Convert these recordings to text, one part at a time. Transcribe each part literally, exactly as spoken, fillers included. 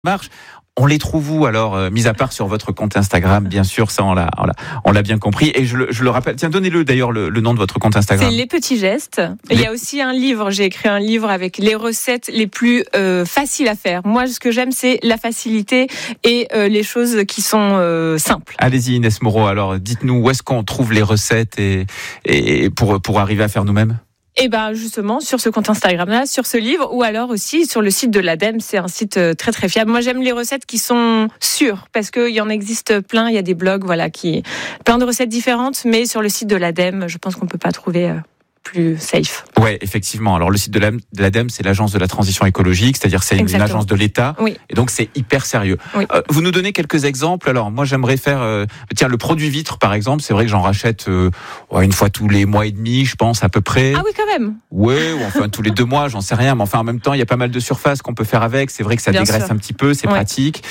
marche. On les trouve où alors, euh, mis à part sur votre compte Instagram, bien sûr, ça on l'a, on l'a, on l'a bien compris. Et je le, je le rappelle, tiens, donnez-le d'ailleurs le, le nom de votre compte Instagram. C'est Les Petits Gestes. Les... Il y a aussi un livre, j'ai écrit un livre avec les recettes les plus euh, faciles à faire. Moi, ce que j'aime, c'est la facilité et euh, les choses qui sont euh, simples. Allez-y Inès Moreau, alors dites-nous où est-ce qu'on trouve les recettes et, et pour, pour arriver à faire nous-mêmes ? Et ben justement sur ce compte Instagram-là, sur ce livre, ou alors aussi sur le site de l'ADEME, c'est un site très très fiable. Moi j'aime les recettes qui sont sûres, parce qu'il y en existe plein, il y a des blogs voilà, qui plein de recettes différentes, mais sur le site de l'ADEME, je pense qu'on ne peut pas trouver euh, plus safe. Ouais, effectivement. Alors le site de l'ADEME, c'est l'agence de la transition écologique, c'est-à-dire c'est Exactement. Une agence de l'État, oui. Et donc c'est hyper sérieux. Oui. Euh, vous nous donnez quelques exemples. Alors moi j'aimerais faire, euh, tiens le produit vitre par exemple, c'est vrai que j'en rachète euh, ouais, une fois tous les mois et demi, je pense à peu près. Ah oui quand même. Ouais, ou enfin tous les deux mois, j'en sais rien, mais enfin en même temps il y a pas mal de surfaces qu'on peut faire avec. C'est vrai que ça Bien dégraisse sûr. un petit peu, c'est ouais. pratique.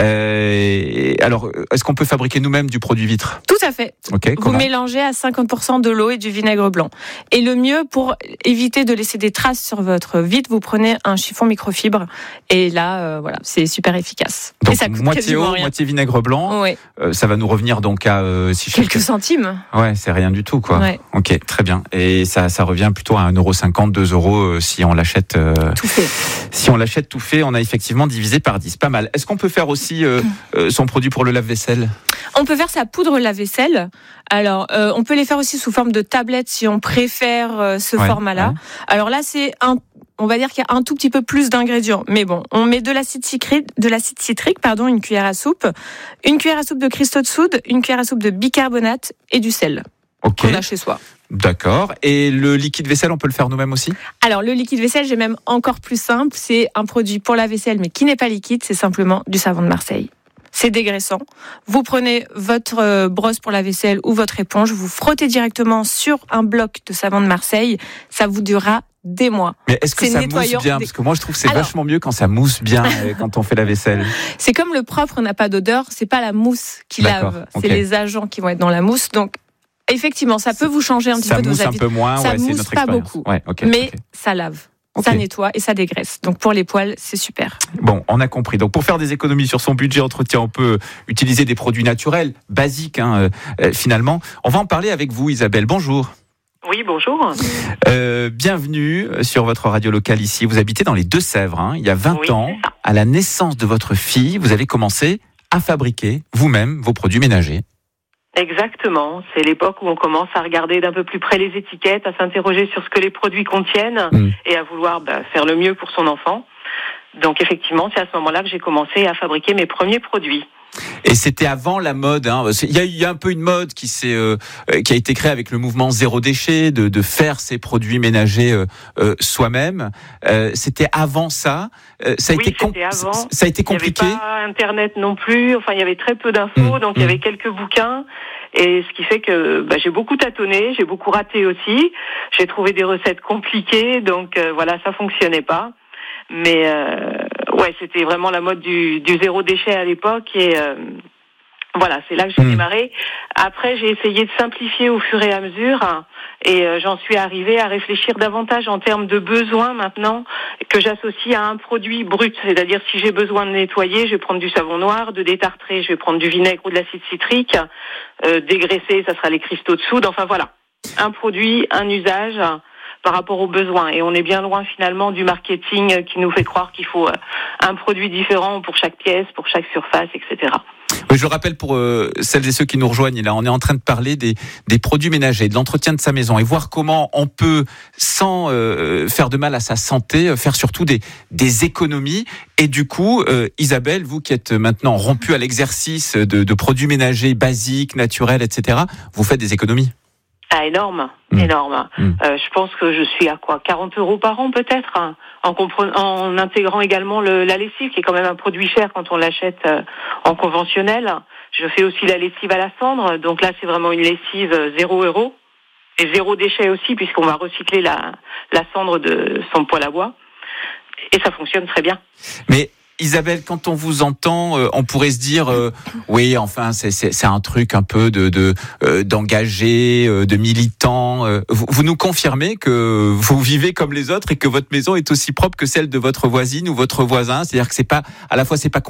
Euh, alors est-ce qu'on peut fabriquer nous-mêmes du produit vitre ? Tout à fait. Okay, vous mélangez à cinquante pour cent de l'eau et du vinaigre blanc. Et le mieux pour éviter de laisser des traces sur votre vitre, vous prenez un chiffon microfibre et là, euh, voilà, c'est super efficace. Donc et ça coûte moitié eau, rien. moitié vinaigre blanc. Ouais. Euh, ça va nous revenir donc à euh, si quelques je... centimes. Ouais, c'est rien du tout, quoi. Ouais. Ok, très bien. Et ça, ça revient plutôt à un euro cinquante, deux euros euh, si on l'achète. Euh, tout fait. Si on l'achète tout fait, on a effectivement divisé par dix. Pas mal. Est-ce qu'on peut faire aussi euh, euh, son produit pour le lave-vaisselle ? On peut faire sa poudre lave-vaisselle. Alors, euh, on peut les faire aussi sous forme de tablette si on préfère euh, ce ouais, format-là. Ouais. Alors là, c'est un, on va dire qu'il y a un tout petit peu plus d'ingrédients. Mais bon, on met de l'acide citrique, de l'acide citrique, pardon, une cuillère à soupe, une cuillère à soupe de cristaux de soude, une cuillère à soupe de bicarbonate et du sel. Okay. Qu'on a chez soi. D'accord. Et le liquide vaisselle, on peut le faire nous-mêmes aussi ? Alors, le liquide vaisselle, j'ai même encore plus simple. C'est un produit pour la vaisselle, mais qui n'est pas liquide. C'est simplement du savon de Marseille. C'est dégraissant. Vous prenez votre brosse pour la vaisselle ou votre éponge, vous frottez directement sur un bloc de savon de Marseille. Ça vous durera des mois. Mais est-ce que c'est ça mousse bien ? Parce que moi, je trouve que c'est Alors, vachement mieux quand ça mousse bien quand on fait la vaisselle. C'est comme le propre n'a pas d'odeur, c'est pas la mousse qui D'accord, lave, okay. c'est les agents qui vont être dans la mousse. Donc, effectivement, ça peut vous changer un petit ça peu de vos habitudes. Ça mousse un peu moins, ça ouais, mousse c'est notre pas expérience. beaucoup, ouais, okay, mais okay. ça lave. Okay. Ça nettoie et ça dégraisse. Donc pour les poils, c'est super. Bon, on a compris. Donc pour faire des économies sur son budget entretien, on peut utiliser des produits naturels, basiques hein, euh, finalement. On va en parler avec vous, Isabelle. Bonjour. Oui, bonjour. Euh, bienvenue sur votre radio locale ici. Vous habitez dans les Deux-Sèvres. Hein. Il y a vingt oui, ans, à la naissance de votre fille, vous avez commencé à fabriquer vous-même vos produits ménagers. Exactement, c'est l'époque où on commence à regarder d'un peu plus près les étiquettes, à s'interroger sur ce que les produits contiennent mmh. et à vouloir bah, faire le mieux pour son enfant. Donc effectivement, c'est à ce moment-là que j'ai commencé à fabriquer mes premiers produits. Et c'était avant la mode. Hein. Il y a eu un peu une mode qui s'est, euh, qui a été créée avec le mouvement zéro déchet, de, de faire ses produits ménagers euh, euh, soi-même. Euh, c'était avant ça. Euh, ça a oui, été com- c'était avant. Ça a été compliqué. Il n'y avait pas Internet non plus. Enfin, il y avait très peu d'infos, mmh. donc il y avait quelques bouquins. Et ce qui fait que bah, j'ai beaucoup tâtonné, j'ai beaucoup raté aussi. J'ai trouvé des recettes compliquées, donc euh, voilà, ça fonctionnait pas. Mais euh, ouais, c'était vraiment la mode du, du zéro déchet à l'époque et euh, voilà, c'est là que j'ai mmh. démarré. Après, j'ai essayé de simplifier au fur et à mesure et euh, j'en suis arrivée à réfléchir davantage en termes de besoins maintenant que j'associe à un produit brut. C'est-à-dire si j'ai besoin de nettoyer, je vais prendre du savon noir, de détartrer, je vais prendre du vinaigre ou de l'acide citrique, euh, dégraisser, ça sera les cristaux de soude. Enfin voilà, un produit, un usage par rapport aux besoins. Et on est bien loin finalement du marketing qui nous fait croire qu'il faut un produit différent pour chaque pièce, pour chaque surface, et cetera. Oui, je le rappelle pour euh, celles et ceux qui nous rejoignent, là, on est en train de parler des, des produits ménagers, de l'entretien de sa maison et voir comment on peut, sans euh, faire de mal à sa santé, faire surtout des, des économies. Et du coup, euh, Isabelle, vous qui êtes maintenant rompue à l'exercice de, de produits ménagers basiques, naturels, et cetera, vous faites des économies. Ah, énorme, mmh. énorme. Mmh. Euh, je pense que je suis à quoi, quarante euros par an peut-être, hein, en, compre- en intégrant également le, la lessive, qui est quand même un produit cher quand on l'achète euh, en conventionnel. Je fais aussi la lessive à la cendre, donc là c'est vraiment une lessive zéro euro. Et zéro déchet aussi, puisqu'on va recycler la, la cendre de son poêle à bois. Et ça fonctionne très bien. Mais Isabelle, quand on vous entend, euh, on pourrait se dire, euh, oui, enfin, c'est, c'est, c'est un truc un peu de, de euh, d'engagé, euh, de militant, Hein. Vous, vous nous confirmez que vous vivez comme les autres et que votre maison est aussi propre que celle de votre voisine ou votre voisin. C'est-à-dire que c'est pas, à la fois c'est pas